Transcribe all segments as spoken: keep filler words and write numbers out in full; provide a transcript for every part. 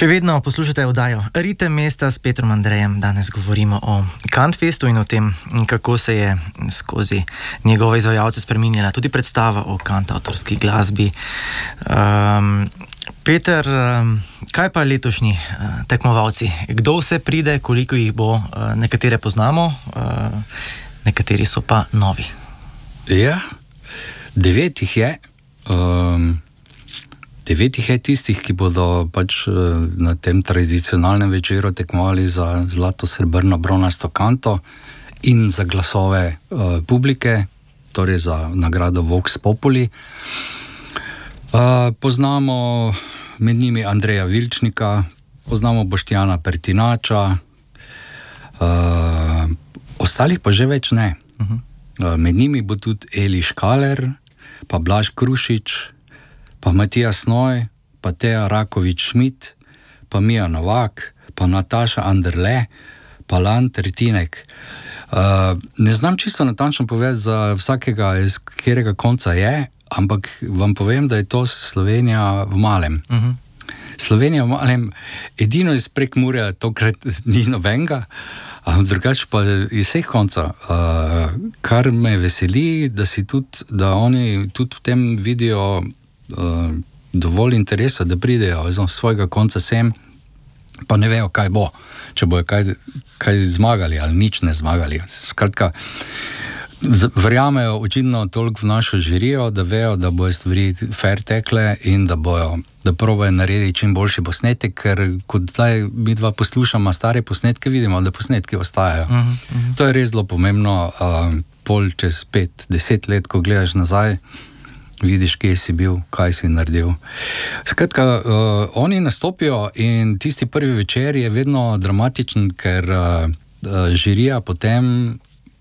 Še vedno poslušate oddajo Ritem mesta s Petrom Andrejem. Danes govorimo o Kantfestu in o tem, kako se je skozi njegove izvajalce spreminjala tudi predstava o kantavtorski glasbi. Um, Peter, um, kaj pa letošnji uh, tekmovalci? Kdo vse pride, koliko jih bo? Uh, nekatere poznamo, uh, nekateri so pa novi. Ja, devet jih je. Um... Devet jih je tistih, ki bodo pač na tem tradicionalnem večeru tekmovali za zlato, srebrno, bronasto kanto in za glasove uh, publike, torej za nagrado Vox Populi. Uh, poznamo med njimi Andreja Vilčnika, poznamo Boštjana Pertinača, uh, ostalih pa že več ne. Uh-huh. Uh, med njimi bo tudi Eli Škaler, pa Blaž Krušič, pa Matija Snoj, pa Teja Rakovič-Šmit, pa Mija Novak, pa Nataša Anderle, pa Lan Tretinek. Uh, ne znam čisto natančno povedati za vsakega, iz katerega konca je, ampak vam povem, da je to Slovenija v malem. Uh-huh. Slovenija v malem, edino iz Prekmurja tokrat ni nobenega, drugače pa iz vseh konca. Uh, kar me veseli, da, si tudi, da oni tudi v tem vidijo Uh, dovolj interesa, da pridejo iz svojega konca sem, pa ne vejo, kaj bo, če bojo kaj, kaj zmagali ali nič ne zmagali. Skratka, verjamejo očitno toliko v našo žirijo, da vejo, da bojo stvari fair tekle in da bojo, da probajo narediti čim boljši posnetek, ker kot zdaj mi dva poslušamo stare posnetke, vidimo, da posnetki ostajajo. Uh-huh, uh-huh. To je res zelo pomembno, uh, pol čez pet, deset let, ko gledaš nazaj, vidiš, kje si bil, kaj si naredil. Skratka, uh, oni nastopijo in tisti prvi večer je vedno dramatičen, ker uh, žirija potem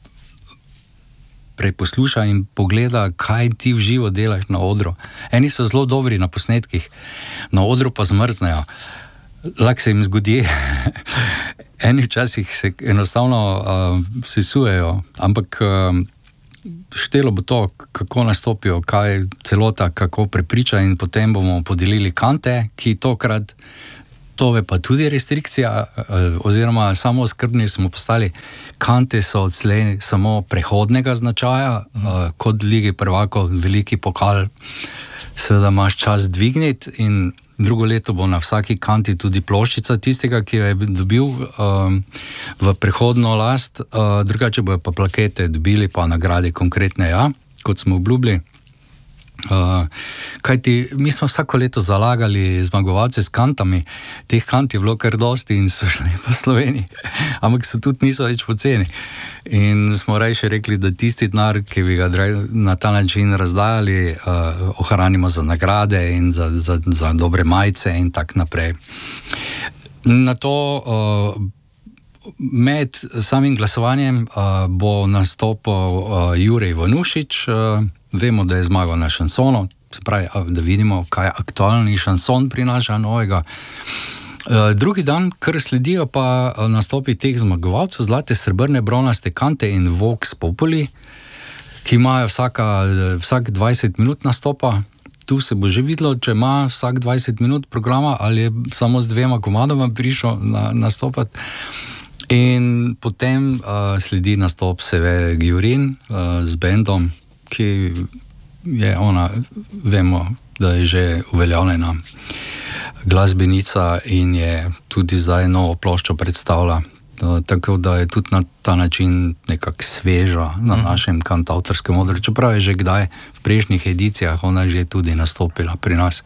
preposluša in pogleda, kaj ti v živo delaš na odru. Eni so zelo dobri na posnetkih, na odru pa zmrznejo. Lahko se jim zgodi. Eni včasih se enostavno uh, sesujejo, ampak uh, štelo bo to, kako nastopijo, kaj celota, kako prepriča in potem bomo podelili kante, ki tokrat, to je pa tudi restrikcija, oziroma samo skrbni smo postali. Kante so odslej samo prehodnega značaja, mm. kot Ligi prvakov, veliki pokal, seveda imaš čas dvigniti in drugo leto bo na vsaki kanti tudi ploščica tistega, ki jo je dobil um, v prehodno last, uh, drugače bojo pa plakete dobili, pa nagrade konkretne, ja, kot smo obljubili. Uh, kajti mi smo vsako leto zalagali zmagovalce s kantami, teh kant je bilo kar dosti in so šli po Sloveniji, ampak so tudi niso več poceni. In smo rajši rekli, da tisti denar, ki bi ga na ta način razdajali, uh, ohranimo za nagrade in za, za, za dobre majice in tak naprej. Na to uh, med samim glasovanjem uh, bo nastopil uh, Jurej Vanušič, uh, vemo, da je zmagal na šansonu, se pravi, da vidimo, kaj aktualni šanson prinaša novega. Drugi dan, kar sledijo pa nastopi teh zmagovalcev, zlate, srebrne, bronaste kante in Vox Populi, ki imajo vsaka, vsak dvajset minut nastopa. Tu se bo že videlo, če ima vsak dvajset minut programa ali je samo z dvema komadoma prišel na, nastopati. In potem uh, sledi nastop Severe Gjurin uh, z bendom, ki je ona, vemo, da je že uveljavljena glasbenica in je tudi zdaj novo ploščo predstavlja. Tako da je tudi na ta način nekako sveža na našem kantavtorskem odru, čeprav je že kdaj v prejšnjih edicijah ona že tudi nastopila pri nas.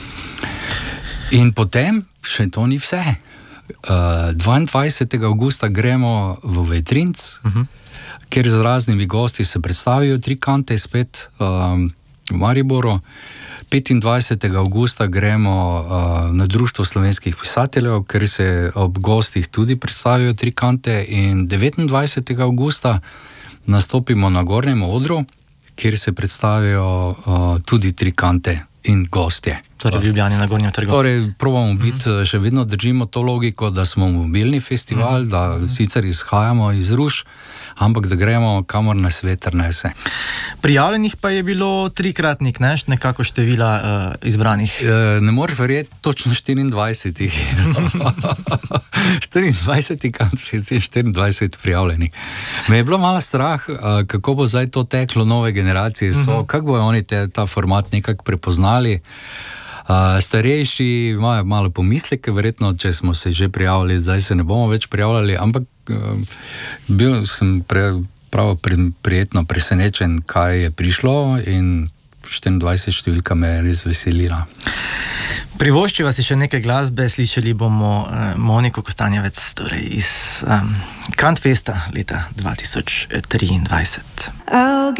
In potem še to ni vse. dvaindvajsetega avgusta gremo v Vetrinc, uh-huh. kjer z raznimi gosti se predstavijo tri kante spet um, v Mariboru. petindvajsetega avgusta gremo uh, na Društvo slovenskih pisateljev, ker se ob gostih tudi predstavijo tri kante, in devetindvajsetega avgusta nastopimo na Gornjem odru, kjer se predstavijo uh, tudi tri kante in gostje. Torej, v Ljubljani na Gornjem trgu. Torej, probamo biti, mm. še vedno držimo to logiko, da smo mobilni festival, mm. da sicer izhajamo iz Ruš, ampak da gremo kamor nas veter nese. Prijavljenih pa je bilo trikratnik, ne? Nekako števila uh, izbranih. E, ne moreš verjeti, točno štiriindvajset. štiriindvajset Countfest in štiriindvajset prijavljenih. Me je bilo malo strah, uh, kako bo zdaj to teklo, nove generacije so, mm-hmm. kako bojo oni te, ta format nekako prepoznali. Uh, starejši imajo malo pomisleke, verjetno, če smo se že prijavili, zdaj se ne bomo več prijavljali, ampak uh, bil sem pre, prav pri, prijetno presenečen, kaj je prišlo in štiriindvajset številka me je res veselila. Privoščiva si še nekaj glasbe, slišali bomo uh, Moniko Kostanjevec, torej iz um, Countfesta leta dva tisoč triindvajset.